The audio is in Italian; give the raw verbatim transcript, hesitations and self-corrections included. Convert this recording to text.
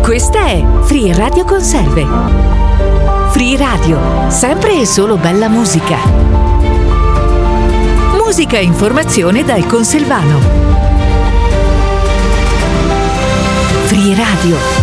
Questa è Free Radio Conserve. Free Radio, sempre e solo bella musica. Musica e informazione dal Conselvano. Free Radio.